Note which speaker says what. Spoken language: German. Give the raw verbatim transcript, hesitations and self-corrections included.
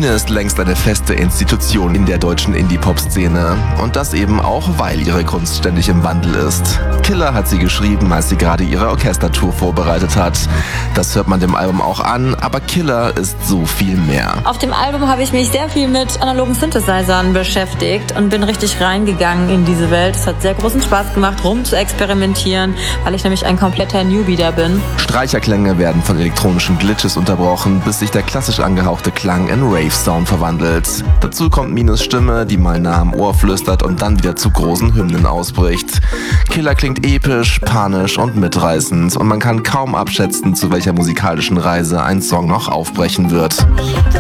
Speaker 1: Biene ist längst eine feste Institution in der deutschen Indie-Pop-Szene. Und das eben auch, weil ihre Kunst ständig im Wandel ist. Killer hat sie geschrieben, als sie gerade ihre Orchestertour vorbereitet hat. Das hört man dem Album auch an, aber Killer ist so viel mehr.
Speaker 2: Auf dem Album habe ich mich sehr viel mit analogen Synthesizern beschäftigt und bin richtig reingegangen in diese Welt. Es hat sehr großen Spaß gemacht, rum zu experimentieren, weil ich nämlich ein kompletter Newbie da bin.
Speaker 1: Streicherklänge werden von elektronischen Glitches unterbrochen, bis sich der klassisch angehauchte Klang in Rave-Sound verwandelt. Dazu kommt Mines Stimme, die mal nah am Ohr flüstert und dann wieder zu großen Hymnen ausbricht. Killer klingt episch, panisch und mitreißend und man kann kaum abschätzen, zu welcher musikalischen Reise ein Song noch aufbrechen wird.